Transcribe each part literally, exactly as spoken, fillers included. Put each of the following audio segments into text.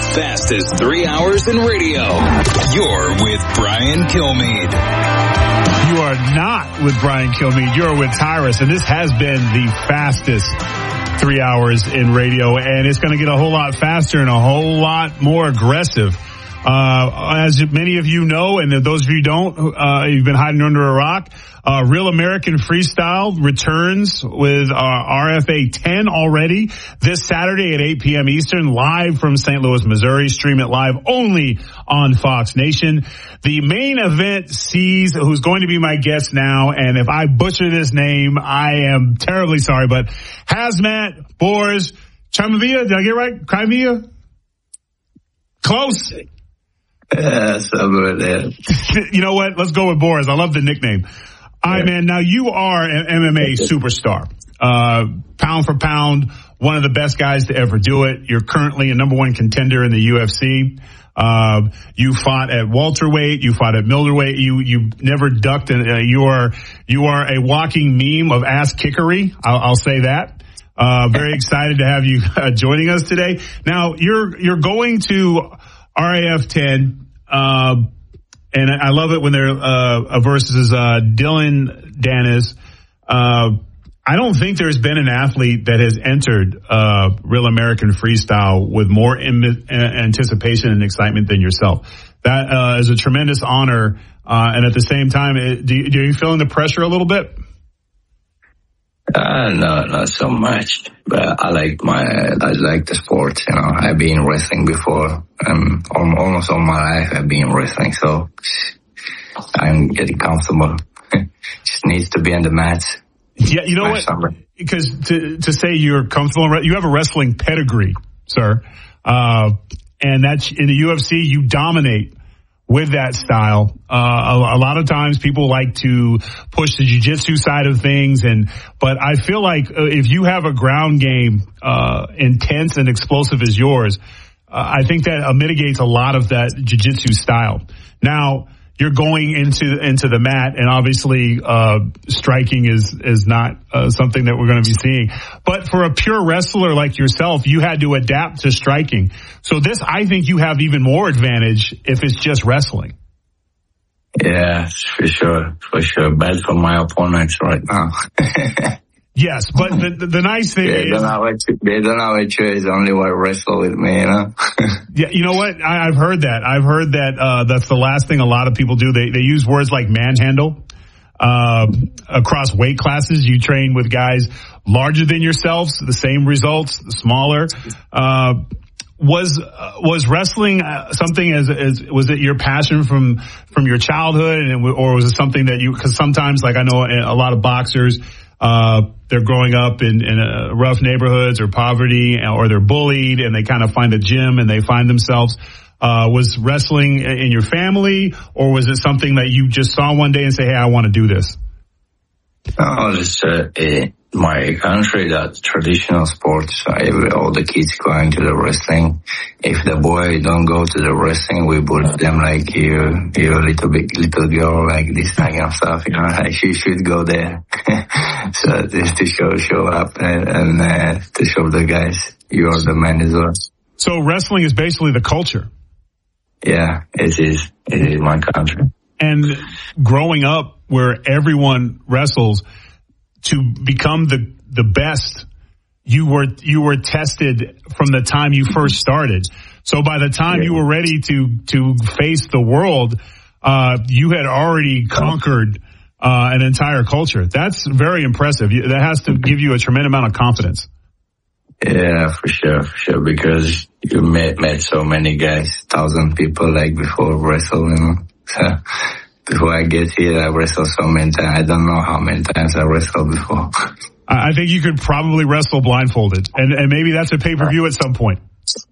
fastest three hours in radio. You're with Brian Kilmeade. You are not with Brian Kilmeade. You're with Tyrus, and this has been the fastest three hours in radio, and it's going to get a whole lot faster and a whole lot more aggressive. Uh, as many of you know, and those of you who don't, uh, you've been hiding under a rock, uh, Real American Freestyle returns with uh, R F A ten already this Saturday at eight p.m. Eastern, live from Saint Louis, Missouri. Stream it live only on Fox Nation. The main event sees who's going to be my guest now, and if I butcher this name, I am terribly sorry, but Hazmat Boris Chimavia, did I get it right? Crimea? Close. Yeah, somewhere there. You know what? Let's go with Boris. I love the nickname. All right, man. Now, you are an M M A superstar. Uh, pound for pound, one of the best guys to ever do it. You're currently a number one contender in the U F C. Uh, you fought at welterweight. You fought at middleweight. You, you never ducked. And uh, you are, you are a walking meme of ass kickery. I'll, I'll say that. Uh, very excited to have you uh, joining us today. Now, you're, you're going to R A F ten, uh, and I love it when they're, uh, versus, uh, Dylan Danis. Uh, I don't think there's been an athlete that has entered, uh, Real American Freestyle with more Im- anticipation and excitement than yourself. That, uh, is a tremendous honor. Uh, and at the same time, it, do, you, do you feeling the pressure a little bit? Uh, no, not so much, but I like my, I like the sport, you know, I've been wrestling before, um, almost all my life I've been wrestling, so I'm getting comfortable. Just needs to be on the mat. Yeah, you know what? Summer. Because to, to say you're comfortable, you have a wrestling pedigree, sir, uh, and that's in the U F C, you dominate with that style. Uh, a, a lot of times people like to push the jiu-jitsu side of things, and but I feel like uh, if you have a ground game uh intense and explosive as yours, uh, I think that uh, mitigates a lot of that jiu-jitsu style. Now, you're going into into the mat, and obviously uh striking is is not uh, something that we're going to be seeing. But for a pure wrestler like yourself, you had to adapt to striking. So this, I think you have even more advantage if it's just wrestling. Yeah, for sure, for sure. Bad for my opponents right now. Yes, but the, the, the nice thing they is... Don't have a, they don't have a choice, only one wrestle with me, you know? Yeah, you know what? I, I've heard that. I've heard that uh that's the last thing a lot of people do. They they use words like manhandle. Uh, across weight classes, you train with guys larger than yourselves, the same results, smaller. Uh, was uh, was wrestling uh, something as, as was it your passion from from your childhood, and or was it something that you? Because sometimes, like I know a lot of boxers, uh, they're growing up in, in uh, rough neighborhoods or poverty, or they're bullied, and they kind of find a gym and they find themselves. Uh, was wrestling in your family, or was it something that you just saw one day and say, hey, I want to do this? No, it's uh, in my country, that traditional sports, every, all the kids going to the wrestling. If the boy don't go to the wrestling, we put them like, you, you're a little bit, little girl, like this kind of stuff, you know, like you should go there. So just to show, show up and, and uh, to show the guys, you are the man as well. So wrestling is basically the culture. Yeah, it is. It is my country. And growing up where everyone wrestles, to become the the best, you were you were tested from the time you first started. So by the time yeah. you were ready to to face the world, uh, you had already conquered uh, an entire culture. That's very impressive. That has to give you a tremendous amount of confidence. Yeah, for sure, for sure, because you met, met so many guys, thousand people like before wrestle, you know. So before I get here, I wrestled so many times. I don't know how many times I wrestled before. I think you could probably wrestle blindfolded, and, and maybe that's a pay-per-view at some point.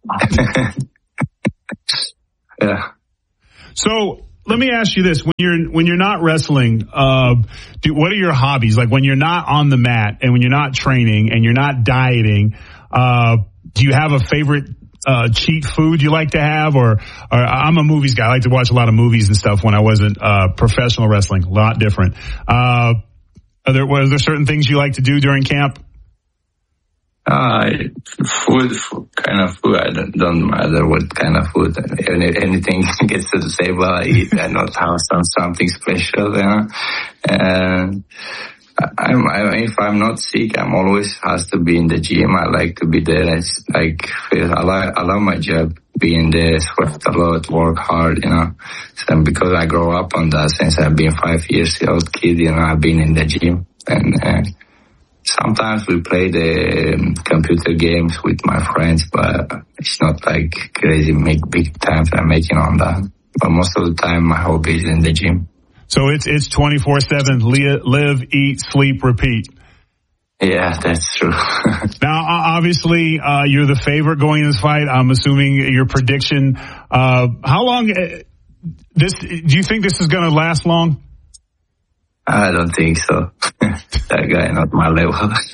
Yeah. So let me ask you this: when you're when you're not wrestling, uh, do, what are your hobbies? Like when you're not on the mat and when you're not training and you're not dieting, uh, do you have a favorite uh, cheat food you like to have? Or, or I'm a movies guy. I like to watch a lot of movies and stuff when I wasn't uh, professional wrestling. A lot different. Uh, are there, was there certain things you like to do during camp? Uh, food, food, kind of food. I don't, don't matter what kind of food. Any, anything gets to the table, I eat. I not have some something special, you know. And I'm, I, if I'm not sick, I'm always has to be in the gym. I like to be there. It's like I like, I love my job. Being there, sweat a lot, work hard, you know. So because I grew up on that since I've been five years old kid, you know, I've been in the gym and. Uh, Sometimes we play the um, computer games with my friends, but it's not like crazy make big times I'm making on that. But most of the time, my hobby is in the gym. So it's it's twenty-four seven, live, eat, sleep, repeat. Yeah, that's true. Now, obviously, uh, you're the favorite going in this fight. I'm assuming your prediction. Uh, how long? Uh, this? Do you think this is going to last long? I don't think so. That guy not my level.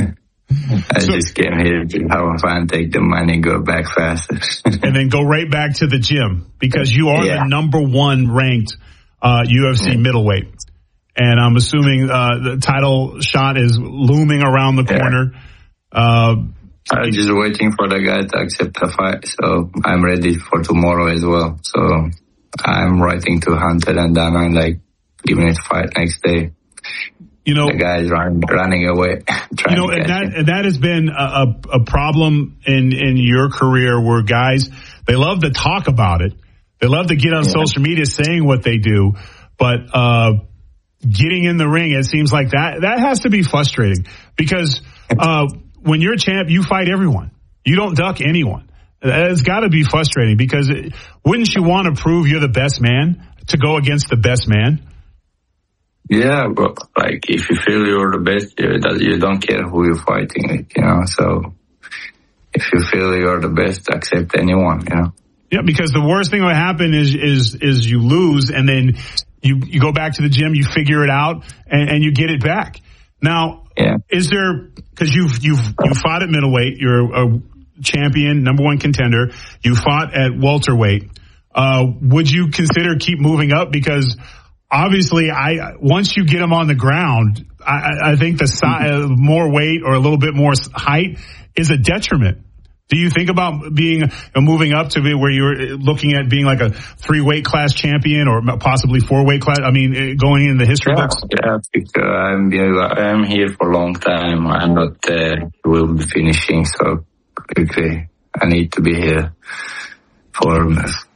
I so, just came here to have fun, take the money, go back fast. And then go right back to the gym because you are yeah. the number one ranked uh, U F C yeah. middleweight. And I'm assuming uh, the title shot is looming around the corner. Yeah. Uh, I'm just waiting for the guy to accept the fight. So I'm ready for tomorrow as well. So I'm writing to Hunter and Dana and like giving it a fight next day. You know, the guy's running, running away. You know, and that, and that has been a, a problem in, in your career where guys, they love to talk about it. They love to get on yeah. social media saying what they do, but, uh, getting in the ring, it seems like that, that has to be frustrating because, uh, when you're a champ, you fight everyone. You don't duck anyone. It's got to be frustrating because it, wouldn't you want to prove you're the best man to go against the best man? Yeah, but like if you feel you're the best, you don't care who you're fighting, you know. So if you feel you're the best, accept anyone, you know. Yeah, because the worst thing that happen is is is you lose, and then you you go back to the gym, you figure it out, and, and you get it back. Now, yeah. is there because you've you've you fought at middleweight, you're a champion, number one contender. You fought at welterweight. Uh, would you consider keep moving up because obviously, I once you get them on the ground, I, I think the size, more weight or a little bit more height is a detriment. Do you think about being uh, moving up to be where you're looking at being like a three weight class champion or possibly four weight class? I mean, going in the history yeah, books. Yeah, because I'm I'm here for a long time. I'm not uh, will be finishing so quickly. I need to be here for.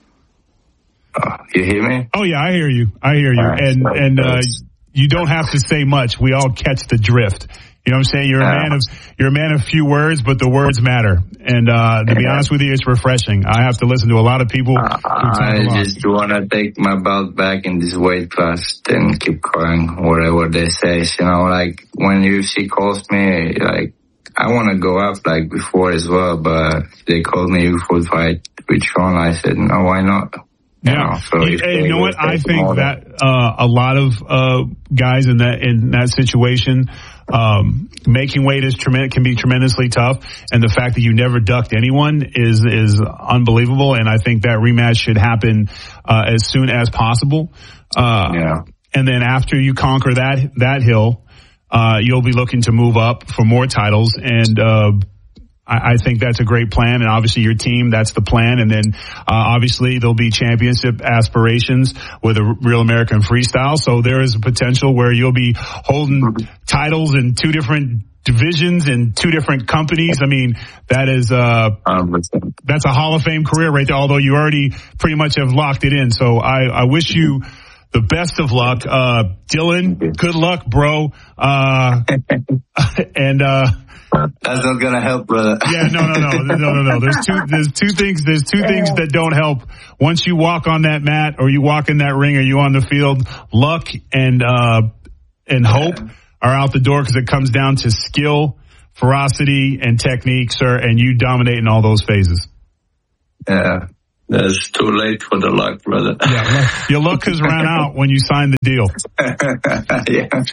Uh, you hear me? Oh yeah, I hear you. I hear you. Right, and so and uh, you don't have to say much. We all catch the drift. You know what I'm saying? You're a man of you're a man of few words, but the words matter. And uh to be honest with you, it's refreshing. I have to listen to a lot of people. Uh, I just want to take my belt back in this weight class, then keep going whatever they say. You know, like when U F C calls me, like I want to go up like before as well, but they called me you would fight with Sean. I said no, why not? Yeah, so you, you know what? I think that uh, a lot of uh, guys in that in that situation, um, making weight is tremendous, can be tremendously tough, and the fact that you never ducked anyone is is unbelievable. And I think that rematch should happen uh, as soon as possible. Uh, yeah, and then after you conquer that that hill, uh, you'll be looking to move up for more titles and. Uh, I think that's a great plan, and obviously your team, that's the plan. And then, uh, obviously there'll be championship aspirations with a Real American Freestyle. So there is a potential where you'll be holding titles in two different divisions in two different companies. I mean, that is, uh, that's a Hall of Fame career right there, although you already pretty much have locked it in. So I, I wish you the best of luck. Uh, Dylan, good luck, bro. Uh, and, uh, that's not gonna help, brother. Yeah, no, no, no, no, no, no. There's two, there's two things, there's two things that don't help. Once you walk on that mat or you walk in that ring or you on the field, luck and, uh, and hope are out the door because it comes down to skill, ferocity, and technique, sir, and you dominate in all those phases. Yeah. It's too late for the luck, brother. Yeah, your luck has run out when you signed the deal. Yeah.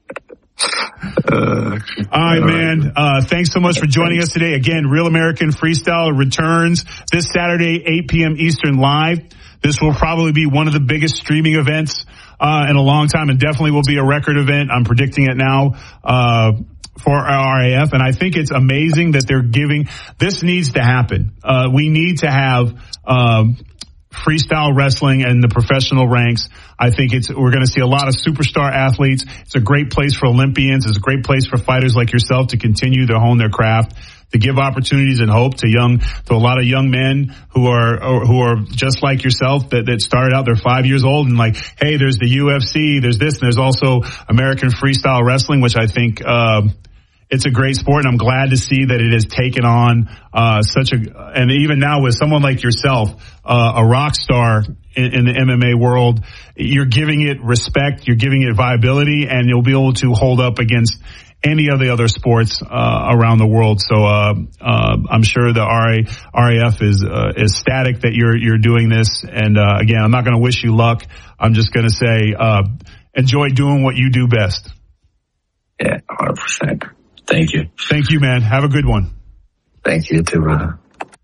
Uh, all right, man. Uh, thanks so much for joining us today. Again, Real American Freestyle returns this Saturday, eight p.m. Eastern live. This will probably be one of the biggest streaming events uh, in a long time, and definitely will be a record event. I'm predicting it now. Uh, for R A F, and I think it's amazing that they're giving. This needs to happen. Uh, we need to have um, freestyle wrestling in the professional ranks. I think it's we're going to see a lot of superstar athletes. It's a great place for Olympians. It's a great place for fighters like yourself to continue to hone their craft, to give opportunities and hope to young, to a lot of young men who are, or, who are just like yourself that, that started out, they're five years old and like, hey, there's the U F C, there's this, and there's also American freestyle wrestling, which I think, uh, it's a great sport, and I'm glad to see that it has taken on, uh, such a, and even now with someone like yourself, uh, a rock star in, in the M M A world, you're giving it respect, you're giving it viability, and you'll be able to hold up against any of the other sports uh, around the world. So uh, uh, I'm sure the R A F is uh, is ecstatic that you're you're doing this. And uh, again, I'm not going to wish you luck. I'm just going to say uh, enjoy doing what you do best. Yeah, one hundred percent. Thank you. Thank you, man. Have a good one. Thank you too, brother.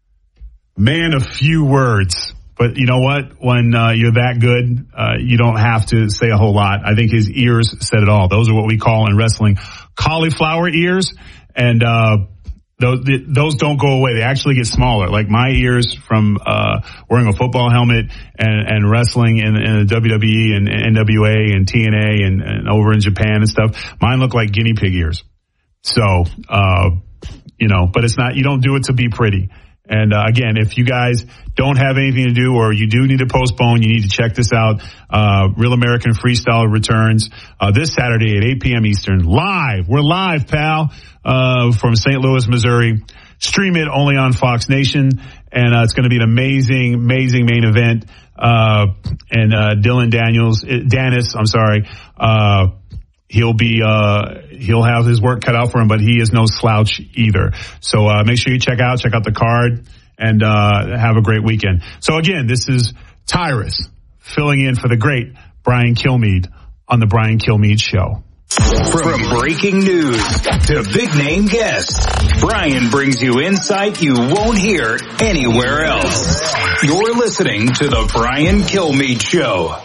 Man, a few words. But you know what? When uh, you're that good, uh, you don't have to say a whole lot. I think his ears said it all. Those are what we call in wrestling cauliflower ears. And uh, those, those don't go away. They actually get smaller. Like my ears from uh, wearing a football helmet and, and wrestling in, in the W W E and N W A and T N A and, and over in Japan and stuff. Mine look like guinea pig ears. So, uh, you know, but it's not, you don't do it to be pretty. And uh, again, if you guys don't have anything to do or you do need to postpone, you need to check this out. Uh, Real American Freestyle returns uh, this Saturday at eight p.m. Eastern. Live. We're live, pal, uh, from Saint Louis, Missouri. Stream it only on Fox Nation. And uh, it's going to be an amazing, amazing main event. Uh, and uh, Dylan Daniels, Dennis, I'm sorry, uh, He'll be, uh, he'll have his work cut out for him, but he is no slouch either. So, uh, make sure you check out, check out the card and, uh, have a great weekend. So again, this is Tyrus filling in for the great Brian Kilmeade on the Brian Kilmeade Show. From breaking news to big name guests, Brian brings you insight you won't hear anywhere else. You're listening to the Brian Kilmeade Show.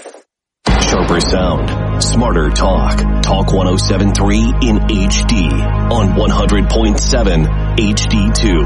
Sharper sound, smarter talk. Talk one oh seven point three in H D on one hundred point seven H D two.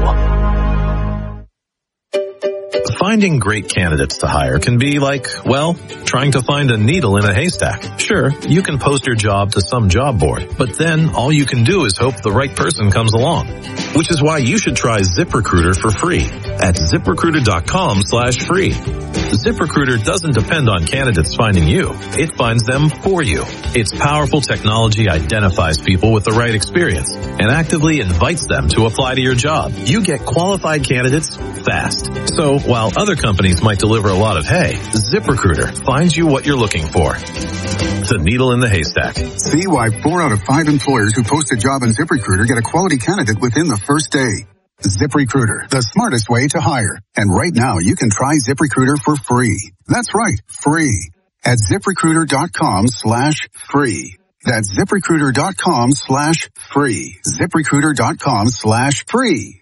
Finding great candidates to hire can be like, well, trying to find a needle in a haystack. Sure, you can post your job to some job board, but then all you can do is hope the right person comes along. Which is why you should try ZipRecruiter for free at ZipRecruiter.com slash free. ZipRecruiter doesn't depend on candidates finding you. It finds them for you. Its powerful technology identifies people with the right experience and actively invites them to apply to your job. You get qualified candidates fast. So while other companies might deliver a lot of hay, ZipRecruiter finds you what you're looking for. The needle in the haystack. See why four out of five employers who post a job on ZipRecruiter get a quality candidate within the first day. ZipRecruiter, the smartest way to hire. And right now, you can try ZipRecruiter for free. That's right, free. At ZipRecruiter.com slash free. That's ZipRecruiter.com slash free. ZipRecruiter.com slash free.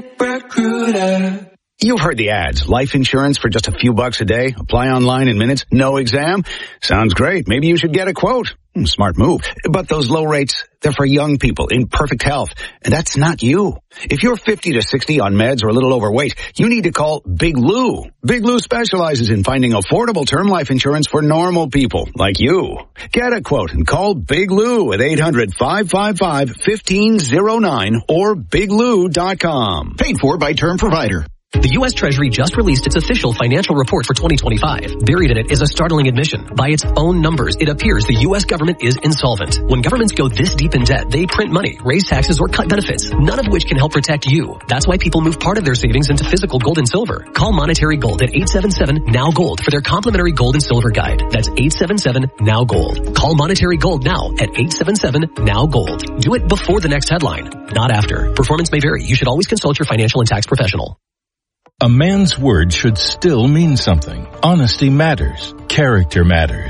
ZipRecruiter. You've heard the ads. Life insurance for just a few bucks a day. Apply online in minutes. No exam. Sounds great. Maybe you should get a quote. Smart move. But those low rates, they're for young people in perfect health. And that's not you. If you're fifty to sixty on meds or a little overweight, you need to call Big Lou. Big Lou specializes in finding affordable term life insurance for normal people like you. Get a quote and call Big Lou at eight hundred, five five five, one five zero nine or big lou dot com. Paid for by Term Provider. The U S Treasury just released its official financial report for twenty twenty-five. Buried in it is a startling admission. By its own numbers, it appears the U S government is insolvent. When governments go this deep in debt, they print money, raise taxes, or cut benefits, none of which can help protect you. That's why people move part of their savings into physical gold and silver. Call Monetary Gold at eight seven seven, N O W Gold for their complimentary gold and silver guide. That's eight seven seven, N O W Gold. Call Monetary Gold now at eight seven seven, N O W Gold. Do it before the next headline, not after. Performance may vary. You should always consult your financial and tax professional. A man's word should still mean something. Honesty matters. Character matters.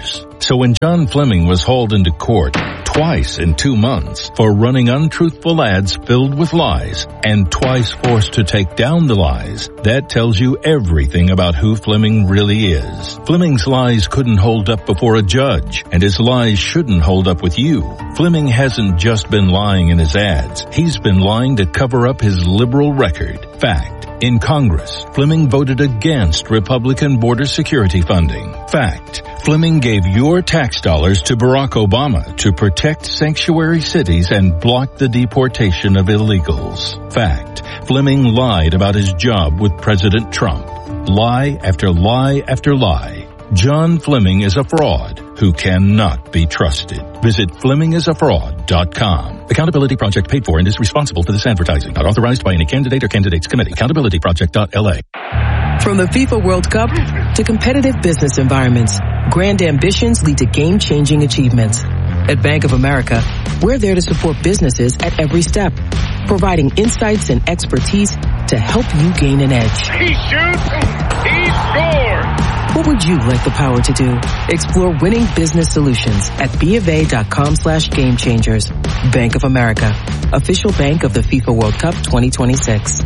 So when John Fleming was hauled into court twice in two months for running untruthful ads filled with lies and twice forced to take down the lies, that tells you everything about who Fleming really is. Fleming's lies couldn't hold up before a judge, and his lies shouldn't hold up with you. Fleming hasn't just been lying in his ads. He's been lying to cover up his liberal record. Fact. In Congress, Fleming voted against Republican border security funding. Fact. Fleming gave your tax dollars to Barack Obama to protect sanctuary cities and block the deportation of illegals. Fact. Fleming lied about his job with President Trump. Lie after lie after lie. John Fleming is a fraud who cannot be trusted. Visit Fleming is a fraud dot com. Accountability Project paid for and is responsible for this advertising. Not authorized by any candidate or candidates committee. accountability project dot L A. From the FIFA World Cup to competitive business environments, grand ambitions lead to game-changing achievements. At Bank of America, we're there to support businesses at every step, providing insights and expertise to help you gain an edge. He shoots, he scores! What would you like the power to do? Explore winning business solutions at BofA.com slash game changers. Bank of America, official bank of the FIFA World Cup twenty twenty-six.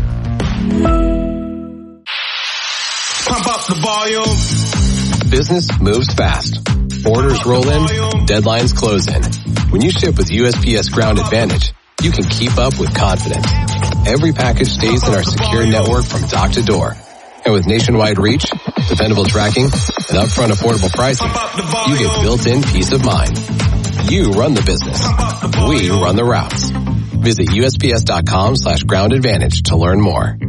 Pump up the volume. Business moves fast. Orders roll in, deadlines close in. When you ship with U S P S Ground Advantage, you can keep up with confidence. Every package stays in our secure network from dock to door. And with nationwide reach, dependable tracking, and upfront affordable pricing, you get built-in peace of mind. You run the business. We run the routes. Visit U S P S dot com slash ground advantage to learn more.